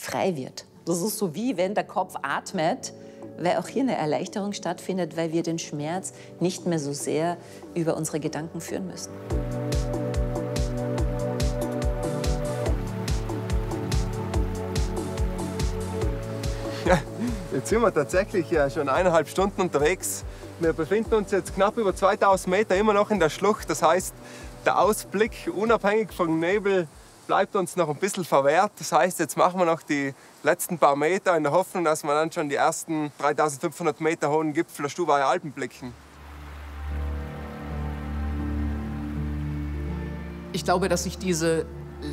frei wird. Das ist so wie wenn der Kopf atmet, weil auch hier eine Erleichterung stattfindet, weil wir den Schmerz nicht mehr so sehr über unsere Gedanken führen müssen. Ja, jetzt sind wir tatsächlich schon 1,5 Stunden unterwegs. Wir befinden uns jetzt knapp über 2000 Meter immer noch in der Schlucht. Das heißt, der Ausblick, unabhängig vom Nebel, bleibt uns noch ein bisschen verwehrt. Das heißt, jetzt machen wir noch die letzten paar Meter in der Hoffnung, dass wir dann schon die ersten 3500 Meter hohen Gipfel der Stubaier Alpen blicken. Ich glaube, dass sich diese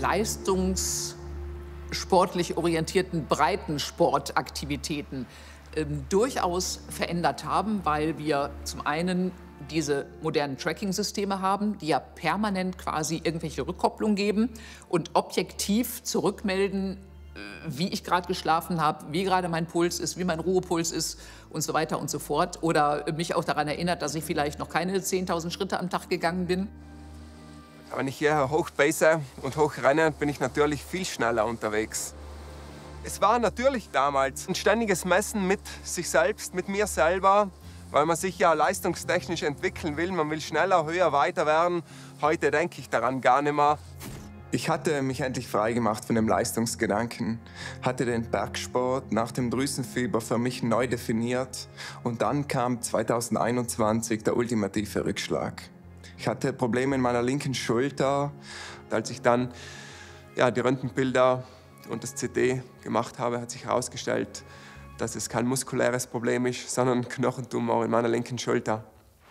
leistungssportlich orientierten Breitensportaktivitäten durchaus verändert haben, weil wir zum einen diese modernen Tracking-Systeme haben, die ja permanent quasi irgendwelche Rückkopplung geben und objektiv zurückmelden, wie ich gerade geschlafen habe, wie gerade mein Puls ist, wie mein Ruhepuls ist und so weiter und so fort. Oder mich auch daran erinnert, dass ich vielleicht noch keine 10.000 Schritte am Tag gegangen bin. Wenn ich hier hochbase und hochrenne, bin ich natürlich viel schneller unterwegs. Es war natürlich damals ein ständiges Messen mit sich selbst, mit mir selber, weil man sich ja leistungstechnisch entwickeln will. Man will schneller, höher, weiter werden. Heute denke ich daran gar nicht mehr. Ich hatte mich endlich frei gemacht von dem Leistungsgedanken, hatte den Bergsport nach dem Drüsenfieber für mich neu definiert und dann kam 2021 der ultimative Rückschlag. Ich hatte Probleme in meiner linken Schulter. Als ich dann die Röntgenbilder und das CT gemacht habe, hat sich herausgestellt, dass es kein muskuläres Problem ist, sondern ein Knochentumor in meiner linken Schulter.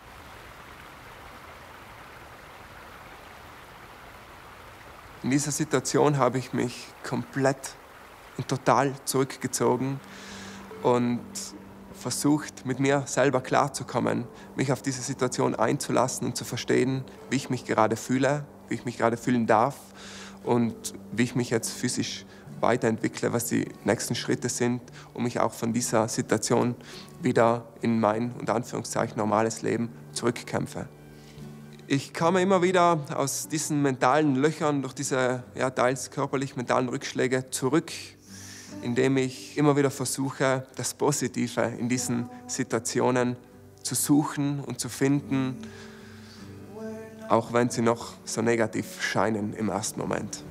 In dieser Situation habe ich mich komplett und total zurückgezogen und versucht, mit mir selber klarzukommen, mich auf diese Situation einzulassen und zu verstehen, wie ich mich gerade fühle, wie ich mich gerade fühlen darf und wie ich mich jetzt physisch weiterentwickle, was die nächsten Schritte sind, um mich auch von dieser Situation wieder in mein, unter Anführungszeichen, normales Leben zurückkämpfe. Ich komme immer wieder aus diesen mentalen Löchern durch diese teils körperlich-mentalen Rückschläge zurück, indem ich immer wieder versuche, das Positive in diesen Situationen zu suchen und zu finden, auch wenn sie noch so negativ scheinen im ersten Moment.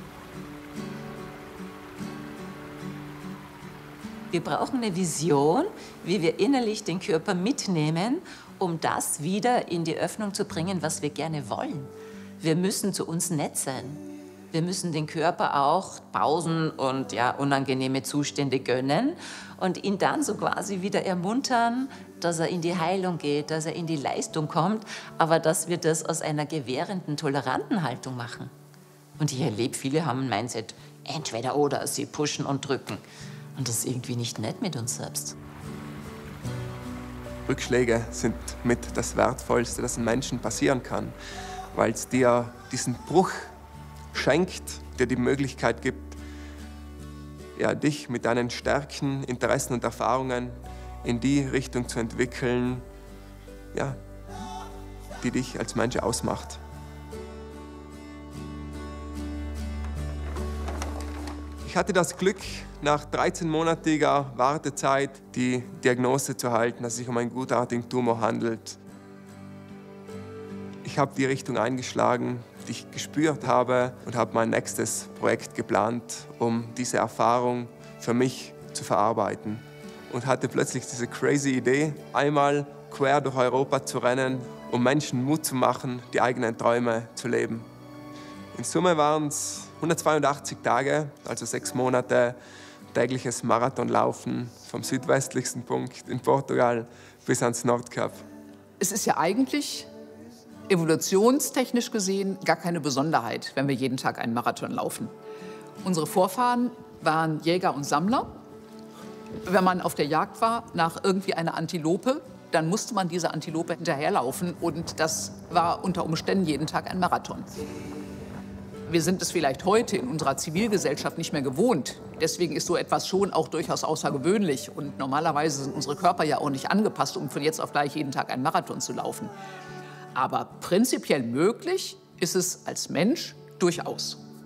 Wir brauchen eine Vision, wie wir innerlich den Körper mitnehmen, um das wieder in die Öffnung zu bringen, was wir gerne wollen. Wir müssen zu uns nett sein. Wir müssen den Körper auch Pausen und unangenehme Zustände gönnen und ihn dann so quasi wieder ermuntern, dass er in die Heilung geht, dass er in die Leistung kommt, aber dass wir das aus einer gewährenden, toleranten Haltung machen. Und ich erlebe, viele haben ein Mindset, entweder oder, sie pushen und drücken. Und das ist irgendwie nicht nett mit uns selbst. Rückschläge sind mit das Wertvollste, das einem Menschen passieren kann, weil es dir diesen Bruch schenkt, dir die Möglichkeit gibt, dich mit deinen Stärken, Interessen und Erfahrungen in die Richtung zu entwickeln, die dich als Mensch ausmacht. Ich hatte das Glück, nach 13-monatiger Wartezeit die Diagnose zu erhalten, dass es sich um einen gutartigen Tumor handelt. Ich habe die Richtung eingeschlagen, die ich gespürt habe und habe mein nächstes Projekt geplant, um diese Erfahrung für mich zu verarbeiten. Und hatte plötzlich diese crazy Idee, einmal quer durch Europa zu rennen, um Menschen Mut zu machen, die eigenen Träume zu leben. In Summe waren es 182 Tage, also 6 Monate, tägliches Marathonlaufen vom südwestlichsten Punkt in Portugal bis ans Nordkap. Es ist ja eigentlich evolutionstechnisch gesehen gar keine Besonderheit, wenn wir jeden Tag einen Marathon laufen. Unsere Vorfahren waren Jäger und Sammler. Wenn man auf der Jagd war nach irgendwie einer Antilope, dann musste man dieser Antilope hinterherlaufen und das war unter Umständen jeden Tag ein Marathon. Wir sind es vielleicht heute in unserer Zivilgesellschaft nicht mehr gewohnt. Deswegen ist so etwas schon auch durchaus außergewöhnlich. Und normalerweise sind unsere Körper ja auch nicht angepasst, um von jetzt auf gleich jeden Tag einen Marathon zu laufen. Aber prinzipiell möglich ist es als Mensch durchaus.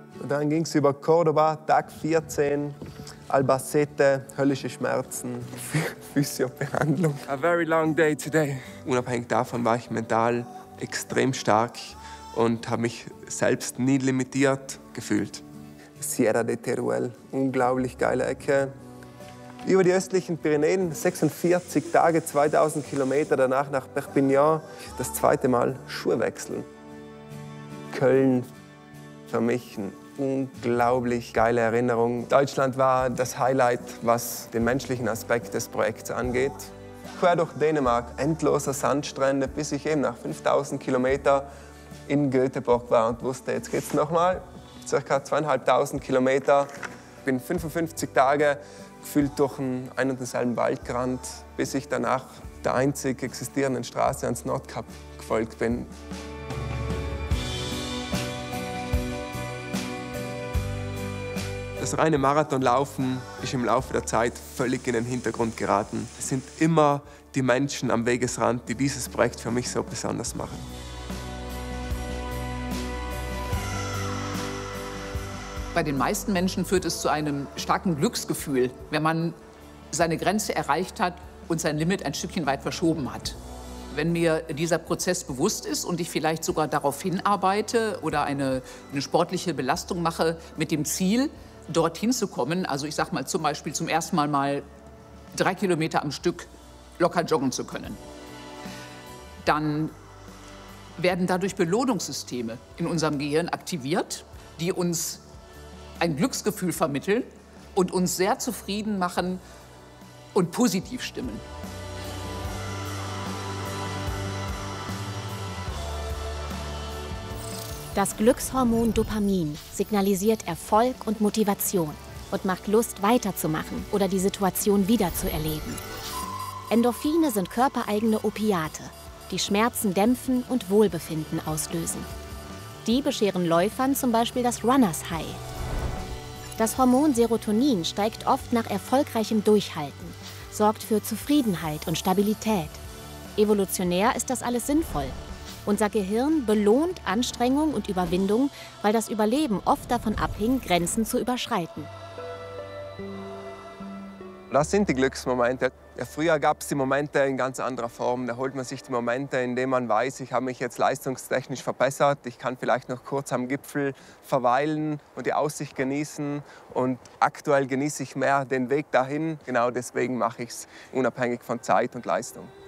Und dann ging es über Cordoba, Tag 14, Albacete, höllische Schmerzen, Physiobehandlung. A very long day today. Unabhängig davon war ich mental extrem stark und habe mich selbst nie limitiert gefühlt. Sierra de Teruel, unglaublich geile Ecke. Über die östlichen Pyrenäen, 46 Tage, 2000 Kilometer, danach nach Perpignan, das zweite Mal Schuhe wechseln. Köln, für mich eine unglaublich geile Erinnerung. Deutschland war das Highlight, was den menschlichen Aspekt des Projekts angeht. Quer durch Dänemark, endloser Sandstrände, bis ich eben nach 5000 Kilometern in Göteborg war und wusste, jetzt geht's nochmal. Circa 2500 Kilometer. Ich bin 55 Tage gefühlt durch einen und denselben Wald gerannt, bis ich danach der einzig existierenden Straße ans Nordkap gefolgt bin. Das reine Marathonlaufen ist im Laufe der Zeit völlig in den Hintergrund geraten. Es sind immer die Menschen am Wegesrand, die dieses Projekt für mich so besonders machen. Bei den meisten Menschen führt es zu einem starken Glücksgefühl, wenn man seine Grenze erreicht hat und sein Limit ein Stückchen weit verschoben hat. Wenn mir dieser Prozess bewusst ist und ich vielleicht sogar darauf hinarbeite oder eine sportliche Belastung mache mit dem Ziel, dorthin zu kommen, also ich sag mal zum Beispiel zum ersten Mal 3 Kilometer am Stück locker joggen zu können, dann werden dadurch Belohnungssysteme in unserem Gehirn aktiviert, die uns ein Glücksgefühl vermitteln und uns sehr zufrieden machen und positiv stimmen. Das Glückshormon Dopamin signalisiert Erfolg und Motivation und macht Lust, weiterzumachen oder die Situation wieder zu erleben. Endorphine sind körpereigene Opiate, die Schmerzen dämpfen und Wohlbefinden auslösen. Die bescheren Läufern zum Beispiel das Runners High. Das Hormon Serotonin steigt oft nach erfolgreichem Durchhalten, sorgt für Zufriedenheit und Stabilität. Evolutionär ist das alles sinnvoll. Unser Gehirn belohnt Anstrengung und Überwindung, weil das Überleben oft davon abhing, Grenzen zu überschreiten. Das sind die Glücksmomente. Ja, früher gab es die Momente in ganz anderer Form. Da holt man sich die Momente, in denen man weiß, ich habe mich jetzt leistungstechnisch verbessert. Ich kann vielleicht noch kurz am Gipfel verweilen und die Aussicht genießen. Und aktuell genieße ich mehr den Weg dahin. Genau deswegen mache ich es unabhängig von Zeit und Leistung.